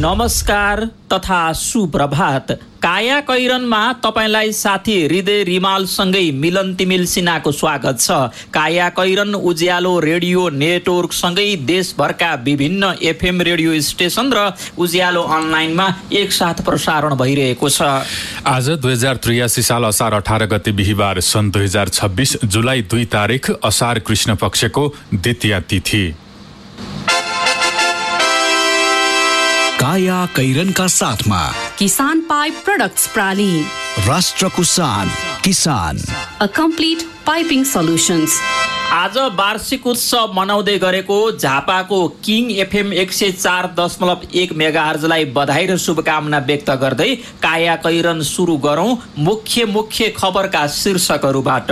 नमस्कार तथा सुप्रभात। काया कैरनमा तपाईलाई साथी हृदय रिमालसँगै मिलन तिमिल सिन्हाको स्वागत छ। काया कैरन उज्यालो रेडियो नेटवर्कसँगै देशभरका विभिन्न एफएम रेडियो स्टेशन र उज्यालो अनलाइनमा एकसाथ प्रसारण भइरहेको छ। आज 2083 साल असार 18 गते बिहीबार सन् 2026 जुलाई 2 तारिक असार कृष्ण पक्षको द्वितीया तिथि। काया कैरनका साथमा किसान पाइप प्रोडक्ट्स प्राली, राष्ट्रको शान किसान, अ कम्प्लिट पाइपिङ सल्युशन्स। आज वार्षिक उत्सव मनाउँदै गरेको झापाको किङ एफएम 104.1 मेगाहर्जलाई बधाई र शुभकामना व्यक्त गर्दै काया कैरन सुरु गरौं मुख्य खबरका शीर्षकहरूबाट।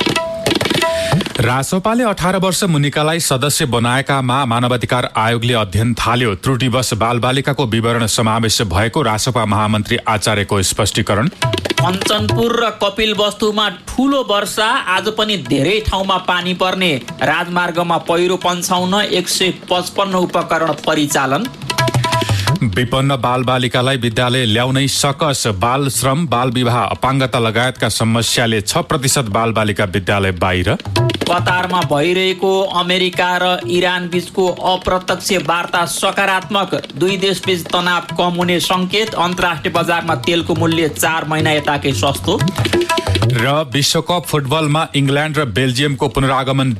रासोपाले 18 वर्ष मुनिकालाई सदस्य बनाएकामा मानवाधिकार आयोगले अध्ययन थाल्यो। त्रुटिवश बालबालिकाको विवरण समावेश भएको रासोपा महामन्त्री आचार्यको स्पष्टीकरण। कञ्चनपुर र कपिलवस्तुमा ठूलो वर्षा, आज पनि धेरै ठाउँमा पानी पर्ने। राजमार्गमा पहिरो पन्छाउन 155 उपकरण परिचालन। विपन्न बालबालिकालाई विद्यालय ल्याउनै सकस। बाल श्रम, बाल विवाह, अपाङ्गता लगायतका समस्याले 6% बालबालिका विद्यालय बाहिर। कतारमा भइरहेको अमेरिका र इरान बीचको अप्रत्यक्ष वार्ता सकारात्मक। दुई देशबीच तनाव कम हुने संकेत। अन्तर्राष्ट्रिय बजारमा तेलको मूल्य 4 महिना यताकै सस्तो। र विश्वकप फुटबलमा इङ्ल्यान्ड र बेल्जियमको पुनरागमन